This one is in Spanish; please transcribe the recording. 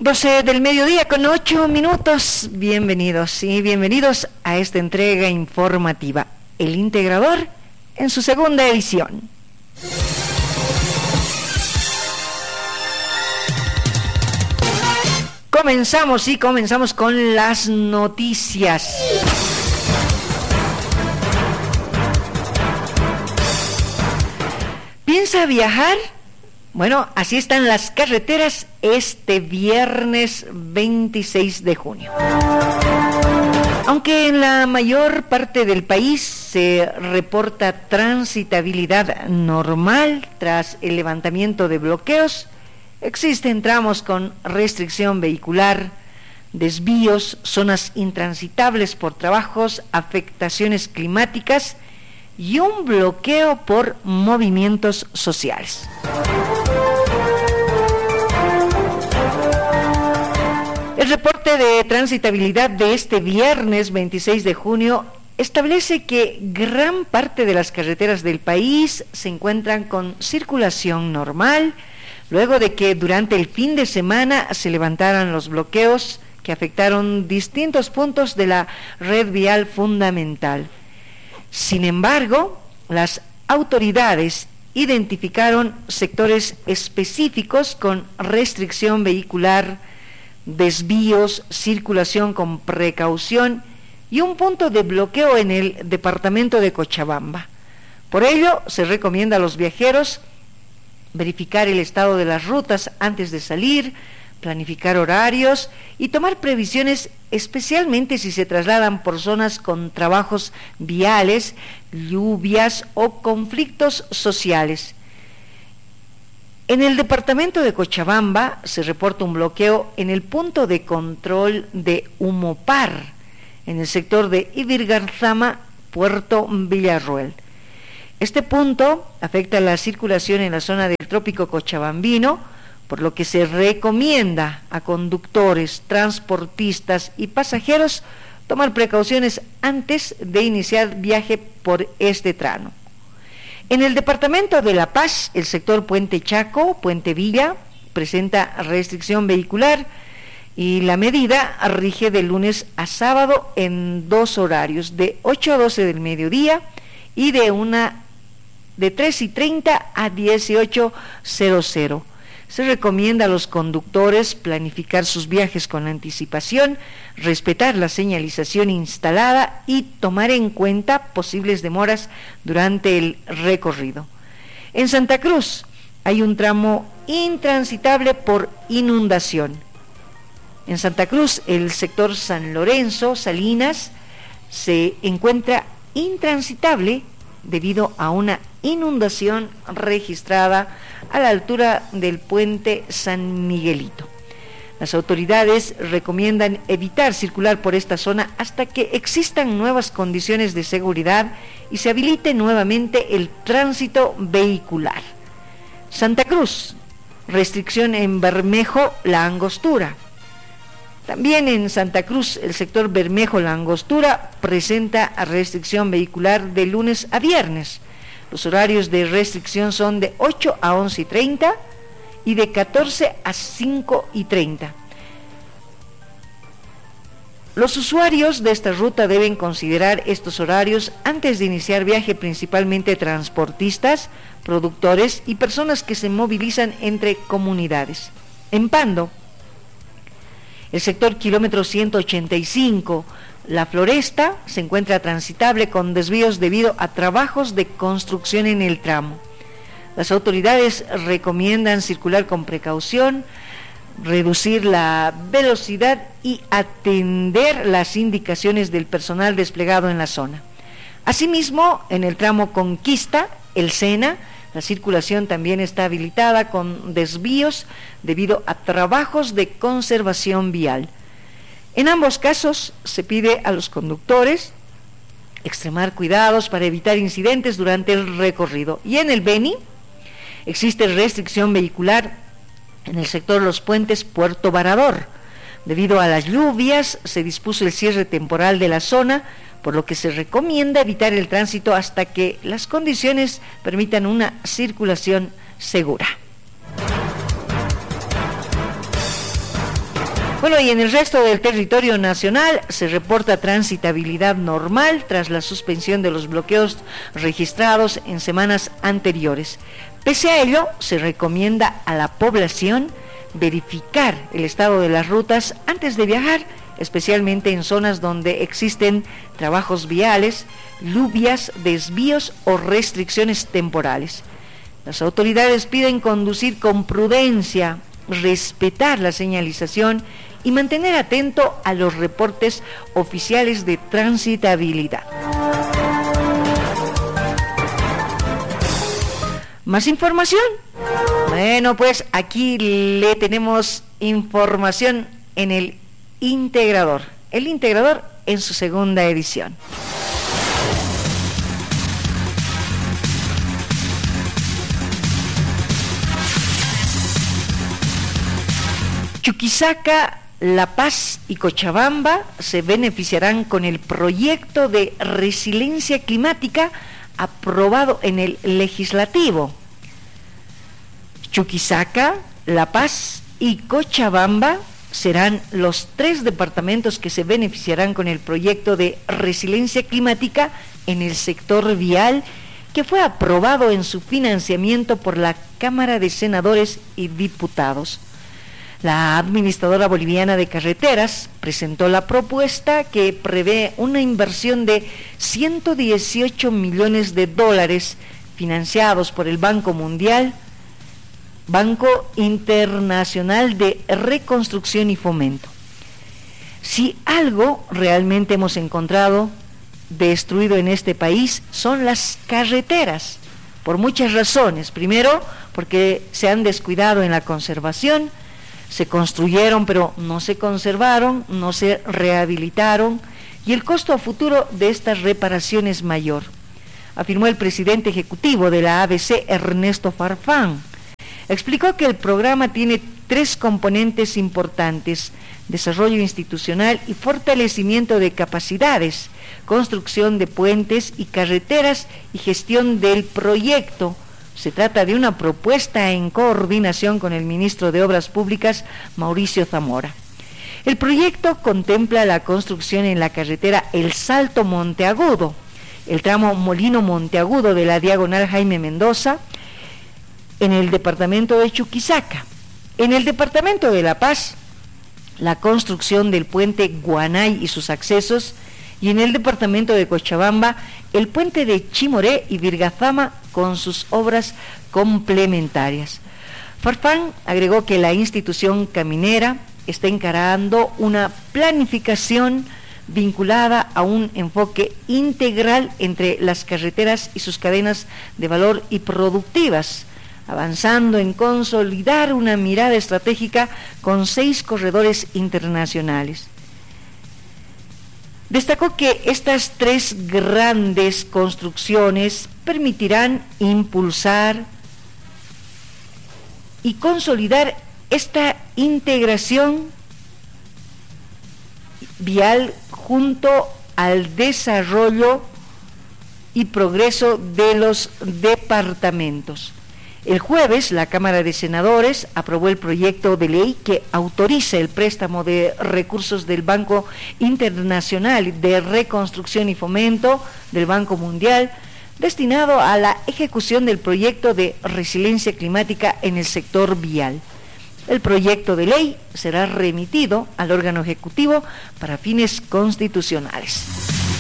12 del mediodía con 8 minutos. Bienvenidos y bienvenidos a esta entrega informativa, El Integrador, en su segunda edición. Comenzamos con las noticias. ¿Piensa viajar? Bueno, así están las carreteras este viernes 26 de junio. Aunque en la mayor parte del país se reporta transitabilidad normal tras el levantamiento de bloqueos, existen tramos con restricción vehicular, desvíos, zonas intransitables por trabajos, afectaciones climáticas y un bloqueo por movimientos sociales. El reporte de transitabilidad de este viernes 26 de junio establece que gran parte de las carreteras del país se encuentran con circulación normal, luego de que durante el fin de semana se levantaran los bloqueos que afectaron distintos puntos de la red vial fundamental. Sin embargo, las autoridades identificaron sectores específicos con restricción vehicular, desvíos, circulación con precaución y un punto de bloqueo en el departamento de Cochabamba. Por ello, se recomienda a los viajeros verificar el estado de las rutas antes de salir, planificar horarios y tomar previsiones, especialmente si se trasladan por zonas con trabajos viales, lluvias o conflictos sociales. En el departamento de Cochabamba se reporta un bloqueo en el punto de control de Humopar, en el sector de Ibirgarzama, Puerto Villarroel. Este punto afecta la circulación en la zona del trópico cochabambino, por lo que se recomienda a conductores, transportistas y pasajeros tomar precauciones antes de iniciar viaje por este tramo. En el departamento de La Paz, el sector Puente Chaco, Puente Villa, presenta restricción vehicular y la medida rige de lunes a sábado en dos horarios, de 8 a 12 del mediodía y de 3:30 a 18:00. Se recomienda a los conductores planificar sus viajes con anticipación, respetar la señalización instalada y tomar en cuenta posibles demoras durante el recorrido. En Santa Cruz hay un tramo intransitable por inundación. En Santa Cruz, el sector San Lorenzo, Salinas, se encuentra intransitable debido a una inundación registrada a la altura del puente San Miguelito. Las autoridades recomiendan evitar circular por esta zona hasta que existan nuevas condiciones de seguridad y se habilite nuevamente el tránsito vehicular. Santa Cruz, restricción en Bermejo, La Angostura. También en Santa Cruz, el sector Bermejo-La Angostura presenta restricción vehicular de lunes a viernes. Los horarios de restricción son de 8 a 11:30 y de 14 a 5:30. Los usuarios de esta ruta deben considerar estos horarios antes de iniciar viaje, principalmente transportistas, productores y personas que se movilizan entre comunidades. En Pando, el sector kilómetro 185, La Floresta, se encuentra transitable con desvíos debido a trabajos de construcción en el tramo. Las autoridades recomiendan circular con precaución, reducir la velocidad y atender las indicaciones del personal desplegado en la zona. Asimismo, en el tramo Conquista, El Sena, la circulación también está habilitada con desvíos debido a trabajos de conservación vial. En ambos casos se pide a los conductores extremar cuidados para evitar incidentes durante el recorrido. Y en el Beni existe restricción vehicular en el sector Los Puentes, Puerto Varador. Debido a las lluvias se dispuso el cierre temporal de la zona, por lo que se recomienda evitar el tránsito hasta que las condiciones permitan una circulación segura. Bueno, y en el resto del territorio nacional se reporta transitabilidad normal tras la suspensión de los bloqueos registrados en semanas anteriores. Pese a ello, se recomienda a la población verificar el estado de las rutas antes de viajar, especialmente en zonas donde existen trabajos viales, lluvias, desvíos o restricciones temporales. Las autoridades piden conducir con prudencia, respetar la señalización y mantener atento a los reportes oficiales de transitabilidad. ¿Más información? Bueno, pues aquí le tenemos información en el Integrador. El Integrador en su segunda edición. Chuquisaca, La Paz y Cochabamba se beneficiarán con el proyecto de resiliencia climática aprobado en el legislativo. Chuquisaca, La Paz y Cochabamba serán los 3 departamentos que se beneficiarán con el proyecto de resiliencia climática en el sector vial que fue aprobado en su financiamiento por la Cámara de Senadores y Diputados. La administradora boliviana de carreteras presentó la propuesta que prevé una inversión de $118 millones financiados por el Banco Mundial, Banco Internacional de Reconstrucción y Fomento. Si algo realmente hemos encontrado destruido en este país son las carreteras, por muchas razones. Primero, porque se han descuidado en la conservación. Se construyeron pero no se conservaron, no se rehabilitaron y el costo a futuro de estas reparaciones es mayor, afirmó el presidente ejecutivo de la ABC, Ernesto Farfán. Explicó que el programa tiene 3 componentes importantes: desarrollo institucional y fortalecimiento de capacidades, construcción de puentes y carreteras y gestión del proyecto. Se trata de una propuesta en coordinación con el ministro de Obras Públicas, Mauricio Zamora. El proyecto contempla la construcción en la carretera El Salto Monteagudo, el tramo Molino Monteagudo de la diagonal Jaime Mendoza, en el departamento de Chuquisaca. En el departamento de La Paz, la construcción del puente Guanay y sus accesos, y en el departamento de Cochabamba, el puente de Chimoré y Virgazama con sus obras complementarias. Farfán agregó que la institución caminera está encarando una planificación vinculada a un enfoque integral entre las carreteras y sus cadenas de valor y productivas, avanzando en consolidar una mirada estratégica con 6 corredores internacionales. Destacó que estas 3 grandes construcciones permitirán impulsar y consolidar esta integración vial junto al desarrollo y progreso de los departamentos. El jueves, la Cámara de Senadores aprobó el proyecto de ley que autoriza el préstamo de recursos del Banco Internacional de Reconstrucción y Fomento del Banco Mundial, destinado a la ejecución del proyecto de resiliencia climática en el sector vial. El proyecto de ley será remitido al órgano ejecutivo para fines constitucionales.